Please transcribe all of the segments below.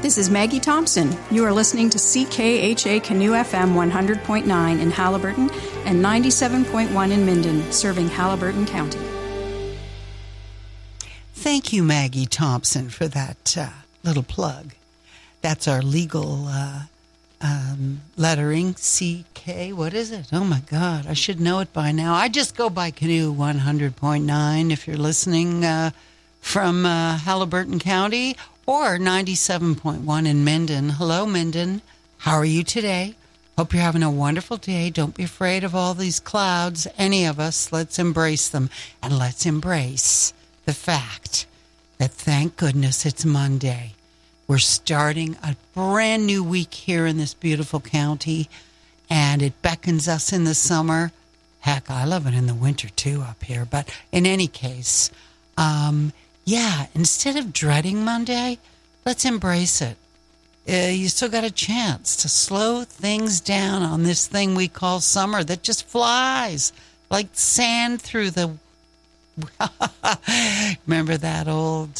This is Maggie Thompson. You are listening to CKHA Canoe FM 100.9 in Haliburton and 97.1 in Minden, serving Haliburton County. Thank you, Maggie Thompson, for that little plug. That's our legal lettering, CK. What is it? Oh, my God. I should know it by now. I just go by Canoe 100.9 if you're listening from Haliburton County, or 97.1 in Minden. Hello, Minden. How are you today? Hope you're having a wonderful day. Don't be afraid of all these clouds. Any of us, let's embrace them. And let's embrace the fact that, thank goodness, it's Monday. We're starting a brand new week here in this beautiful county, and it beckons us in the summer. Heck, I love it in the winter, too, up here. But in any case, instead of dreading Monday, let's embrace it. You still got a chance to slow things down on this thing we call summer that just flies like sand through the... Remember that old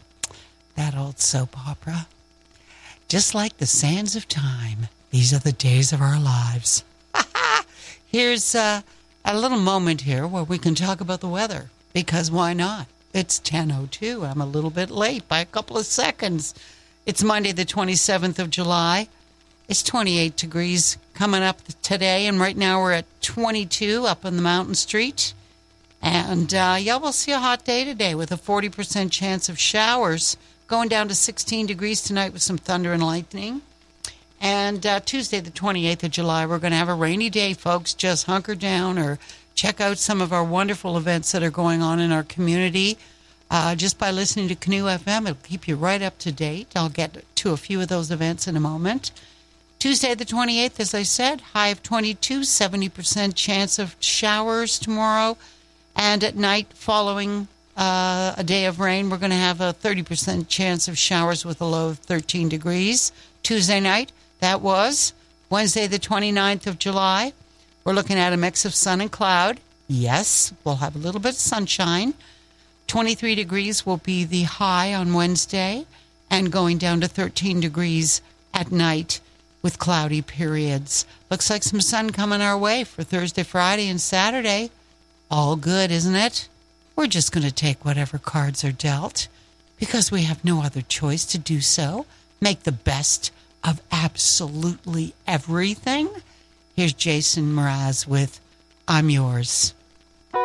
soap opera? Just like the sands of time, these are the days of our lives. Here's a little moment here where we can talk about the weather, because why not? It's 10:02. I'm a little bit late by a couple of seconds. It's Monday, the 27th of July. It's 28 degrees coming up today, and right now we're at 22 up on the Mountain Street. And, we'll see a hot day today with a 40% chance of showers, going down to 16 degrees tonight with some thunder and lightning. And Tuesday, the 28th of July, we're going to have a rainy day, folks. Just hunker down or check out some of our wonderful events that are going on in our community. Just by listening to Canoe FM, it'll keep you right up to date. I'll get to a few of those events in a moment. Tuesday, the 28th, as I said, high of 22, 70% chance of showers tomorrow. And at night, following a day of rain, we're going to have a 30% chance of showers with a low of 13 degrees. Tuesday night, that was Wednesday, the 29th of July. We're looking at a mix of sun and cloud. Yes, we'll have a little bit of sunshine. 23 degrees will be the high on Wednesday, and going down to 13 degrees at night with cloudy periods. Looks like some sun coming our way for Thursday, Friday, and Saturday. All good, isn't it? We're just going to take whatever cards are dealt, because we have no other choice to do so. Make the best of absolutely everything. Here's Jason Mraz with I'm Yours.